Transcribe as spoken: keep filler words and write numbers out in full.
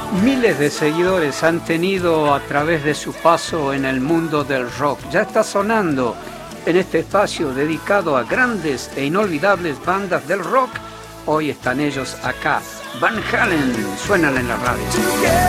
Miles de seguidores han tenido a través de su paso en el mundo del rock. Ya está sonando en este espacio dedicado a grandes e inolvidables bandas del rock. Hoy están ellos acá. Van Halen, suenan en la radio.